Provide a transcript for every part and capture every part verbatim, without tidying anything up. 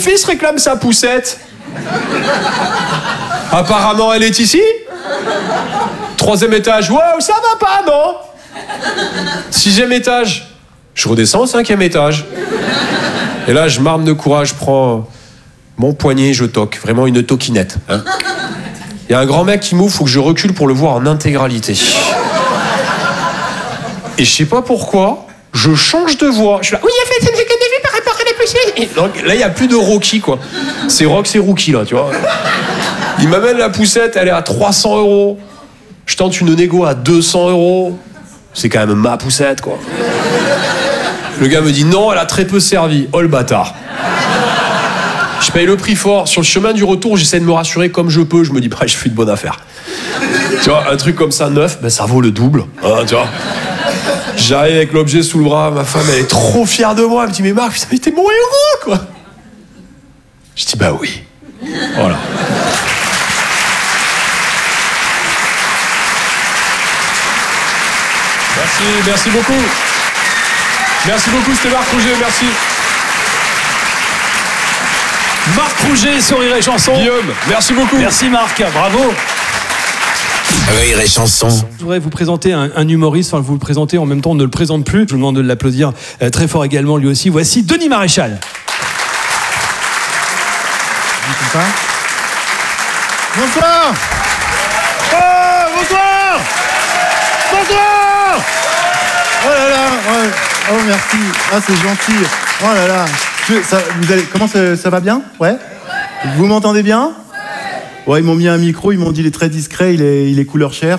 fils réclame sa poussette. Apparemment, elle est ici. Troisième étage. Wow, ça va pas, non? Sixième étage. Je redescends au cinquième étage. Et là, je m'arme de courage, je prends mon poignet, je toque. Vraiment une toquinette. Hein. Il y a un grand mec qui m'ouvre, faut que je recule pour le voir en intégralité. Et je sais pas pourquoi, je change de voix. Je suis là, oui, en fait, c'est ce que j'ai vu par rapport à la poussette. Et donc, là, il n'y a plus de Rocky, quoi. C'est Rock, c'est Rookie, là, tu vois. Il m'amène la poussette, elle est à trois cents euros. Je tente une négo à deux cents euros. C'est quand même ma poussette, quoi. Le gars me dit, non, elle a très peu servi. Oh, le bâtard. Je paye le prix fort. Sur le chemin du retour, j'essaie de me rassurer comme je peux. Je me dis, bah, je fais une bonne affaire. Tu vois, un truc comme ça, neuf, ben, ça vaut le double. Hein, tu vois. J'arrive avec l'objet sous le bras. Ma femme, elle est trop fière de moi. Elle me dit, mais Marc, putain, mais t'es mon héros, quoi. Je dis, bah oui. Voilà. Merci, merci beaucoup. Merci beaucoup, c'était Marc Rouget, merci. Marc Rouget sur Rire et Chanson. Guillaume, merci beaucoup. Merci Marc, bravo. Rire et Chanson. Je voudrais vous présenter un, un humoriste, enfin vous le présentez en même temps, on ne le présente plus. Je vous demande de l'applaudir euh, très fort également lui aussi. Voici Denis Maréchal. Bonsoir. Oh, bonsoir. Bonsoir. Oh là là, ouais. Oh merci, ah c'est gentil. Oh là là, Je, ça, vous allez, comment ça, ça va bien? Ouais. Vous m'entendez bien? Ouais, ils m'ont mis un micro, ils m'ont dit il est très discret, il est, il est couleur chair.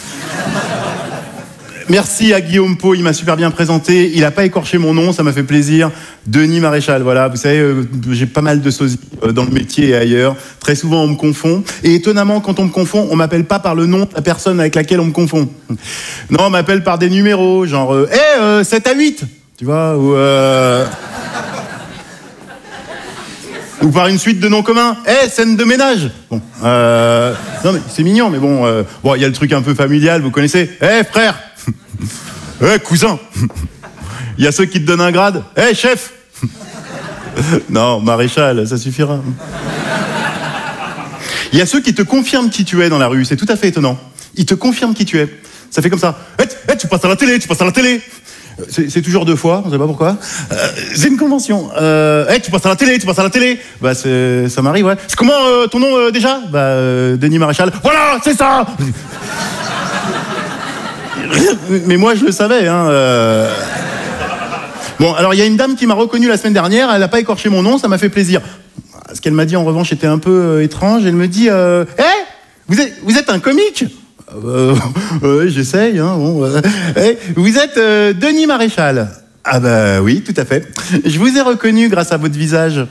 Merci à Guillaume Pau, il m'a super bien présenté. Il n'a pas écorché mon nom, ça m'a fait plaisir. Denis Maréchal, voilà. Vous savez, euh, j'ai pas mal de sosies euh, dans le métier et ailleurs. Très souvent, on me confond. Et étonnamment, quand on me confond, on m'appelle pas par le nom de la personne avec laquelle on me confond. Non, on m'appelle par des numéros, genre euh, hey, euh, sept à huit, tu vois, ou... Euh... ou par une suite de noms communs. Eh, hey, scène de ménage. Bon, euh... non mais c'est mignon, mais bon, euh... bon, il y a le truc un peu familial, vous connaissez. Eh, hey, frère. Eh, hey, cousin. Il y a ceux qui te donnent un grade. Eh, hey, chef. Non, maréchal, ça suffira. Il y a ceux qui te confirment qui tu es dans la rue. C'est tout à fait étonnant. Ils te confirment qui tu es. Ça fait comme ça. Eh, hey, hey, tu passes à la télé, tu passes à la télé. C'est, c'est toujours deux fois, on sait pas pourquoi. Euh, c'est une convention. Euh, hey, tu passes à la télé, tu passes à la télé. Bah, c'est, ça m'arrive, ouais. C'est comment euh, ton nom euh, déjà? Bah, euh, Denis Maréchal. Voilà, c'est ça. Mais moi, je le savais, hein. Euh... Bon, alors il y a une dame qui m'a reconnu la semaine dernière. Elle n'a pas écorché mon nom, ça m'a fait plaisir. Ce qu'elle m'a dit en revanche était un peu euh, étrange. Elle me dit, euh, hey, vous êtes, vous êtes un comique? Euh, euh, j'essaye, hein, bon. Euh, hey, vous êtes euh, Denis Maréchal? Ah bah oui, tout à fait. Je vous ai reconnu grâce à votre visage.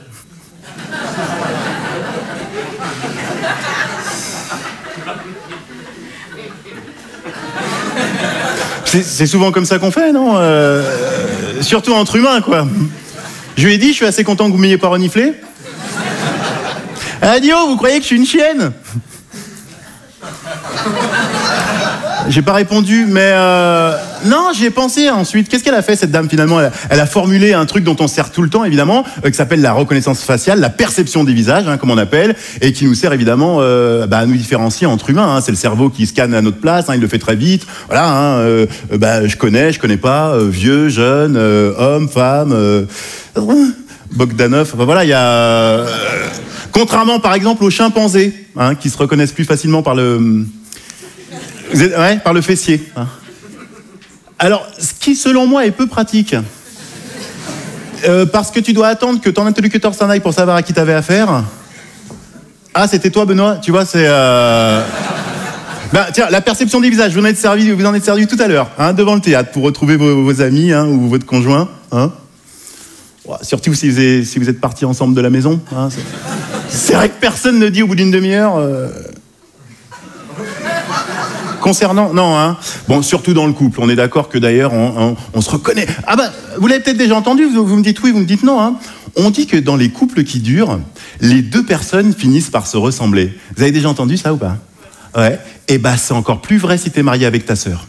C'est, c'est souvent comme ça qu'on fait, non? euh, Surtout entre humains, quoi. Je lui ai dit, je suis assez content que vous m'ayez pas reniflé. Adio, vous croyez que je suis une chienne? J'ai pas répondu, mais euh... non, j'y ai pensé ensuite. Qu'est-ce qu'elle a fait, cette dame, finalement? elle a, elle a formulé un truc dont on sert tout le temps, évidemment, euh, qui s'appelle la reconnaissance faciale, la perception des visages, hein, comme on appelle, et qui nous sert évidemment euh, bah, à nous différencier entre humains. Hein. C'est le cerveau qui scanne à notre place, hein, il le fait très vite. Voilà, hein, euh, bah, je connais, je connais pas, euh, vieux, jeune, euh, homme, femme, euh... Bogdanov. Enfin voilà, il y a. Euh... Contrairement, par exemple, aux chimpanzés, hein, qui se reconnaissent plus facilement par le. Vous êtes, ouais, par le fessier. Hein. Alors, ce qui, selon moi, est peu pratique. Euh, parce que tu dois attendre que ton interlocuteur s'en aille pour savoir à qui t'avais affaire. Ah, c'était toi, Benoît? Tu vois, c'est... Euh... Ben, tiens, la perception des visages, vous en êtes servi, vous en êtes servi tout à l'heure, hein, devant le théâtre, pour retrouver vos, vos amis, hein, ou votre conjoint. Hein. Ouais, surtout si vous êtes, si vous êtes partis ensemble de la maison. Hein, c'est... c'est vrai que personne ne dit au bout d'une demi-heure... Euh... Concernant, non, hein. Bon, surtout dans le couple. On est d'accord que d'ailleurs, on, on, on se reconnaît. Ah bah, vous l'avez peut-être déjà entendu. Vous, vous me dites oui, vous me dites non. Hein. On dit que dans les couples qui durent, les deux personnes finissent par se ressembler. Vous avez déjà entendu ça ou pas? Ouais. Et bah, c'est encore plus vrai si t'es marié avec ta sœur.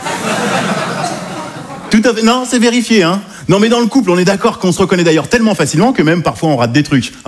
Tout à fait. Non, c'est vérifié, hein. Non, mais dans le couple, on est d'accord qu'on se reconnaît d'ailleurs tellement facilement que même parfois on rate des trucs.